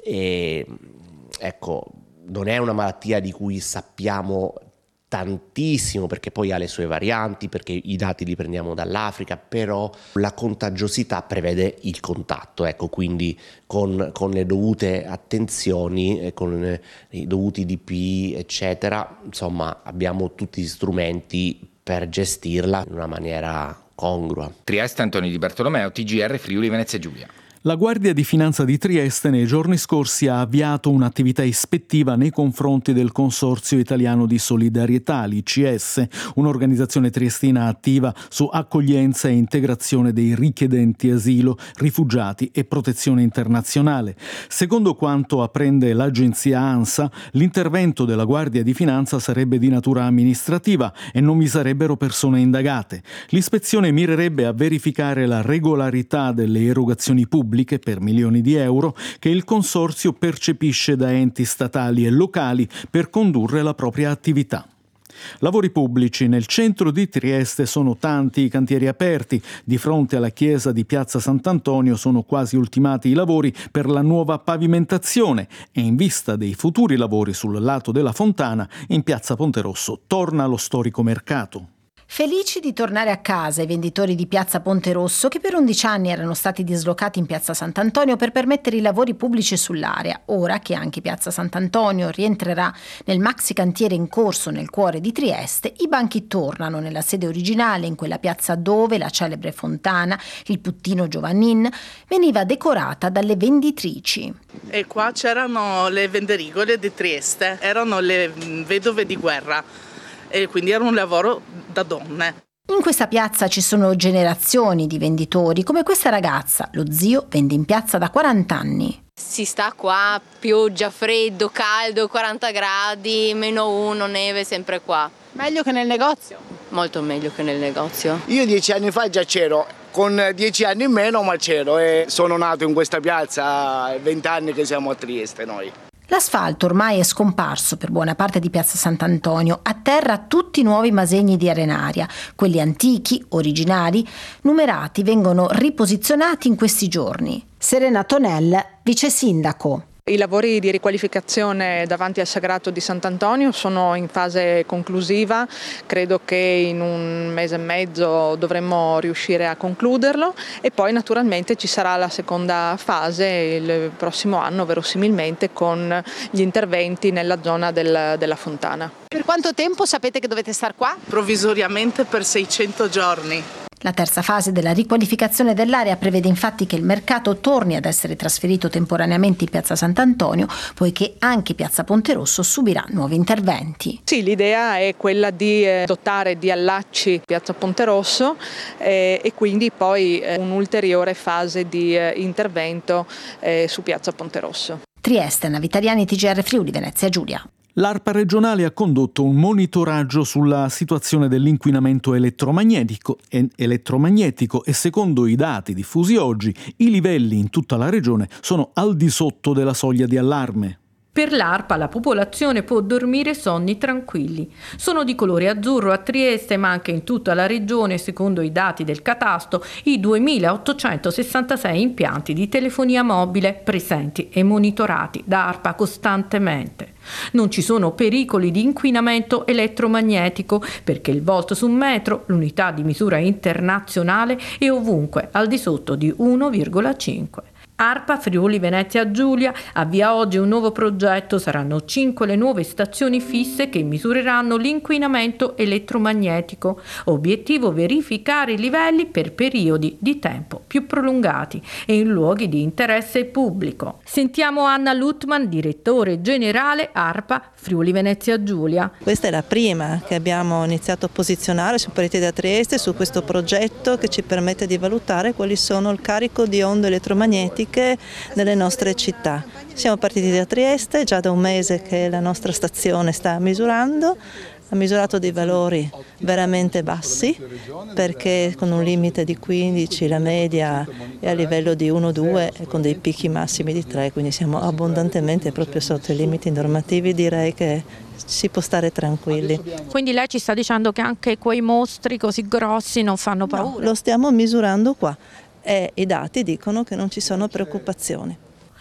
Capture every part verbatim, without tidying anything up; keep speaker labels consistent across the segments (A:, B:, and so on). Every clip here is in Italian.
A: e ecco, non è una malattia di cui sappiamo tantissimo, perché poi ha le sue varianti, perché i dati li prendiamo dall'Africa, però la contagiosità prevede il contatto, ecco, quindi con, con le dovute attenzioni, con i dovuti D P eccetera, insomma abbiamo tutti gli strumenti per gestirla in una maniera congrua.
B: Trieste, Antonio Di Bartolomeo, T G R Friuli Venezia Giulia.
C: La Guardia di Finanza di Trieste nei giorni scorsi ha avviato un'attività ispettiva nei confronti del Consorzio Italiano di Solidarietà, l'I C S, un'organizzazione triestina attiva su accoglienza e integrazione dei richiedenti asilo, rifugiati e protezione internazionale. Secondo quanto apprende l'agenzia ANSA, l'intervento della Guardia di Finanza sarebbe di natura amministrativa e non vi sarebbero persone indagate. L'ispezione mirerebbe a verificare la regolarità delle erogazioni pubbliche per milioni di euro che il consorzio percepisce da enti statali e locali per condurre la propria attività. Lavori pubblici. Nel centro di Trieste sono tanti i cantieri aperti. Di fronte alla chiesa di Piazza Sant'Antonio sono quasi ultimati i lavori per la nuova pavimentazione e in vista dei futuri lavori sul lato della fontana, in Piazza Ponterosso torna lo storico mercato.
D: Felici di tornare a casa i venditori di Piazza Ponterosso, che per undici anni erano stati dislocati in Piazza Sant'Antonio per permettere i lavori pubblici sull'area. Ora che anche Piazza Sant'Antonio rientrerà nel maxi cantiere in corso nel cuore di Trieste, i banchi tornano nella sede originale, in quella piazza dove la celebre fontana, il Puttino Giovannin, veniva decorata dalle venditrici.
E: E qua c'erano le venderigole di Trieste, erano le vedove di guerra. E quindi era un lavoro da donne.
D: In questa piazza ci sono generazioni di venditori, come questa ragazza. Lo zio vende in piazza da quaranta anni.
F: Si sta qua, pioggia, freddo, caldo, quaranta gradi, meno uno, neve, sempre qua.
G: Meglio che nel negozio?
F: Molto meglio che nel negozio.
H: Io dieci anni fa già c'ero, con dieci anni in meno ma c'ero e sono nato in questa piazza, vent'anni che siamo a Trieste noi.
D: L'asfalto ormai è scomparso per buona parte di Piazza Sant'Antonio, a terra tutti i nuovi masegni di arenaria. Quelli antichi, originali, numerati, vengono riposizionati in questi giorni. Serena Tonel, vice sindaco.
I: I lavori di riqualificazione davanti al Sagrato di Sant'Antonio sono in fase conclusiva, credo che in un mese e mezzo dovremmo riuscire a concluderlo e poi naturalmente ci sarà la seconda fase il prossimo anno verosimilmente con gli interventi nella zona del, della fontana.
G: Per quanto tempo sapete che dovete star qua?
E: Provvisoriamente per seicento giorni.
D: La terza fase della riqualificazione dell'area prevede infatti che il mercato torni ad essere trasferito temporaneamente in Piazza Sant'Antonio, poiché anche Piazza Ponterosso subirà nuovi interventi.
I: Sì, l'idea è quella di dotare di allacci Piazza Ponterosso eh, e quindi poi eh, un'ulteriore fase di eh, intervento eh, su Piazza Ponterosso.
D: Trieste, Navitariani, T G R Friuli, Venezia Giulia.
C: L'ARPA regionale ha condotto un monitoraggio sulla situazione dell'inquinamento elettromagnetico e, elettromagnetico e secondo i dati diffusi oggi i livelli in tutta la regione sono al di sotto della soglia di allarme.
J: Per l'ARPA la popolazione può dormire sonni tranquilli. Sono di colore azzurro a Trieste, ma anche in tutta la regione, secondo i dati del catasto, i duemilaottocentosessantasei impianti di telefonia mobile presenti e monitorati da ARPA costantemente. Non ci sono pericoli di inquinamento elettromagnetico perché il volt su metro, l'unità di misura internazionale, è ovunque al di sotto di uno virgola cinque. ARPA Friuli Venezia Giulia avvia oggi un nuovo progetto, saranno cinque le nuove stazioni fisse che misureranno l'inquinamento elettromagnetico. Obiettivo: verificare i livelli per periodi di tempo più prolungati e in luoghi di interesse pubblico. Sentiamo Anna Lutman, direttore generale ARPA Friuli Venezia Giulia.
K: Questa è la prima che abbiamo iniziato a posizionare su Pareti da Trieste, su questo progetto che ci permette di valutare quali sono il carico di onde elettromagnetiche nelle nostre città. Siamo partiti da Trieste, già da un mese che la nostra stazione sta misurando, ha misurato dei valori veramente bassi perché con un limite di quindici la media è a livello di uno due e con dei picchi massimi di tre, quindi siamo abbondantemente proprio sotto i limiti normativi, direi che si può stare tranquilli.
J: Quindi lei ci sta dicendo che anche quei mostri così grossi non fanno paura?
K: No, lo stiamo misurando qua. E i dati dicono che non ci sono preoccupazioni.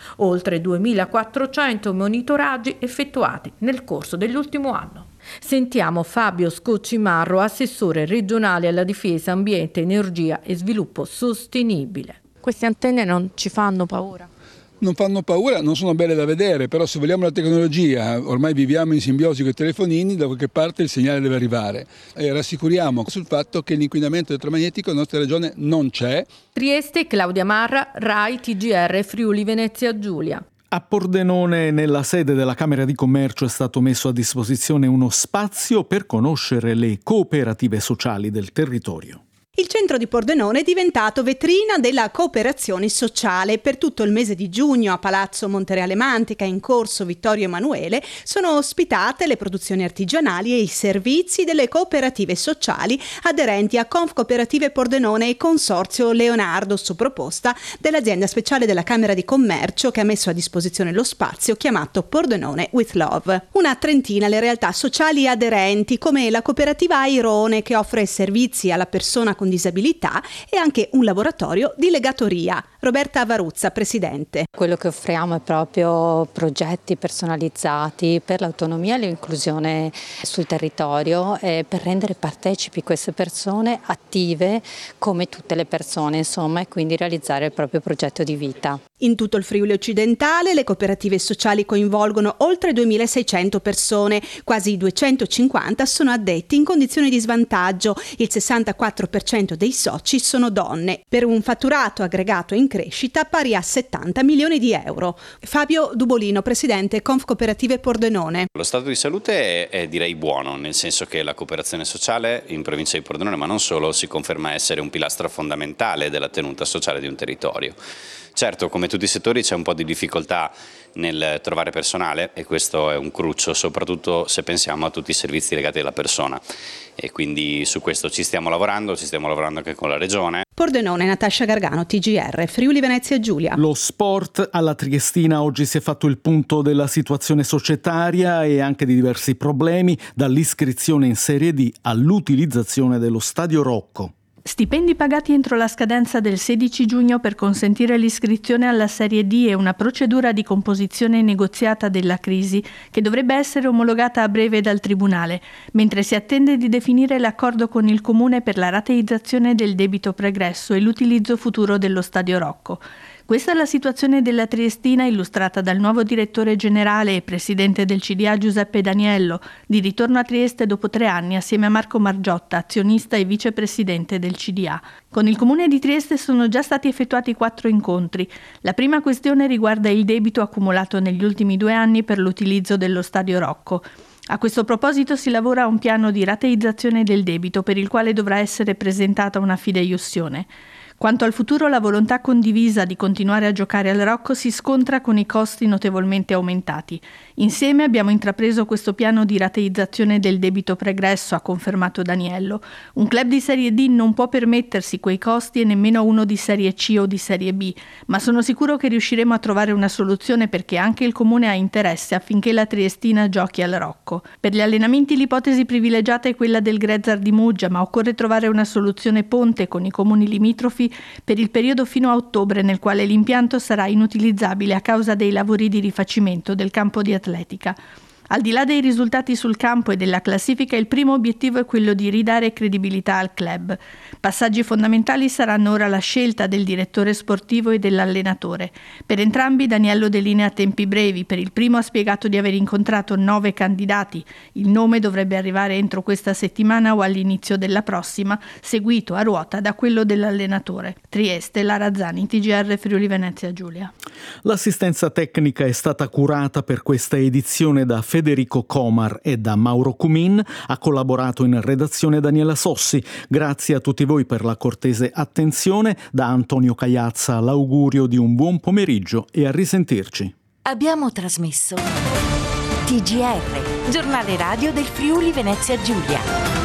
J: oltre duemilaquattrocento monitoraggi effettuati nel corso dell'ultimo anno. Sentiamo Fabio Scoccimarro, assessore regionale alla difesa, ambiente, energia e sviluppo sostenibile.
L: Queste antenne non ci fanno paura?
M: Non fanno paura, non sono belle da vedere, però se vogliamo la tecnologia, ormai viviamo in simbiosi con i telefonini, da qualche parte il segnale deve arrivare. E rassicuriamo sul fatto che l'inquinamento elettromagnetico nella nostra regione non c'è.
J: Trieste, Claudia Marra, Rai, T G R, Friuli Venezia Giulia.
C: A Pordenone, nella sede della Camera di Commercio, è stato messo a disposizione uno spazio per conoscere le cooperative sociali del territorio.
N: Il centro di Pordenone è diventato vetrina della cooperazione sociale. Per tutto il mese di giugno a Palazzo Montereale Mantica, in corso Vittorio Emanuele, sono ospitate le produzioni artigianali e i servizi delle cooperative sociali aderenti a Confcooperative Pordenone e Consorzio Leonardo, su proposta dell'azienda speciale della Camera di Commercio che ha messo a disposizione lo spazio chiamato Pordenone with Love. Una trentina le realtà sociali aderenti, come la cooperativa Airone, che offre servizi alla persona con disabilità, e anche un laboratorio di legatoria. Roberta Avaruzza, presidente.
O: Quello che offriamo è proprio progetti personalizzati per l'autonomia e l'inclusione sul territorio, e per rendere partecipi queste persone attive come tutte le persone, insomma, e quindi realizzare il proprio progetto di vita.
N: In tutto il Friuli occidentale le cooperative sociali coinvolgono oltre duemilaseicento persone, quasi duecentocinquanta sono addetti in condizioni di svantaggio, il sessantaquattro per cento dei soci sono donne, per un fatturato aggregato in crescita pari a settanta milioni di euro. Fabio Dubolino, presidente Confcooperative Pordenone.
P: Lo stato di salute è, è direi buono, nel senso che la cooperazione sociale in provincia di Pordenone, ma non solo, si conferma essere un pilastro fondamentale della tenuta sociale di un territorio. Certo, come tutti i settori c'è un po' di difficoltà nel trovare personale, e questo è un cruccio, soprattutto se pensiamo a tutti i servizi legati alla persona, e quindi su questo ci stiamo lavorando, ci stiamo lavorando anche con la Regione.
N: Pordenone, Natascia Gargano, T G R, Friuli Venezia Giulia.
C: Lo sport alla Triestina. Oggi si è fatto il punto della situazione societaria e anche di diversi problemi, dall'iscrizione in Serie D all'utilizzazione dello Stadio Rocco.
Q: Stipendi pagati entro la scadenza del sedici giugno per consentire l'iscrizione alla Serie D e una procedura di composizione negoziata della crisi che dovrebbe essere omologata a breve dal Tribunale, mentre si attende di definire l'accordo con il Comune per la rateizzazione del debito pregresso e l'utilizzo futuro dello Stadio Rocco. Questa è la situazione della Triestina, illustrata dal nuovo direttore generale e presidente del C D A Giuseppe Daniello, di ritorno a Trieste dopo tre anni assieme a Marco Margiotta, azionista e vicepresidente del C D A. Con il Comune di Trieste sono già stati effettuati quattro incontri. La prima questione riguarda il debito accumulato negli ultimi due anni per l'utilizzo dello Stadio Rocco. A questo proposito si lavora a un piano di rateizzazione del debito per il quale dovrà essere presentata una fideiussione. Quanto al futuro, la volontà condivisa di continuare a giocare al Rocco si scontra con i costi notevolmente aumentati. Insieme abbiamo intrapreso questo piano di rateizzazione del debito pregresso, ha confermato Daniello. Un club di Serie D non può permettersi quei costi e nemmeno uno di Serie C o di Serie B, ma sono sicuro che riusciremo a trovare una soluzione, perché anche il Comune ha interesse affinché la Triestina giochi al Rocco. Per gli allenamenti l'ipotesi privilegiata è quella del Grezzar di Muggia, ma occorre trovare una soluzione ponte con i comuni limitrofi per il periodo fino a ottobre, nel quale l'impianto sarà inutilizzabile a causa dei lavori di rifacimento del campo di atletica. Al di là dei risultati sul campo e della classifica, il primo obiettivo è quello di ridare credibilità al club. Passaggi fondamentali saranno ora la scelta del direttore sportivo e dell'allenatore. Per entrambi Daniello delinea tempi brevi. Per il primo ha spiegato di aver incontrato nove candidati. Il nome dovrebbe arrivare entro questa settimana o all'inizio della prossima, seguito a ruota da quello dell'allenatore. Trieste, Lara Zani, T G R Friuli Venezia Giulia.
C: L'assistenza tecnica è stata curata per questa edizione da Federico Comar e da Mauro Cumin. Ha collaborato in redazione Daniela Sossi. Grazie a tutti voi per la cortese attenzione. Da Antonio Cagliazza l'augurio di un buon pomeriggio e a risentirci.
R: Abbiamo trasmesso T G R, giornale radio del Friuli Venezia Giulia.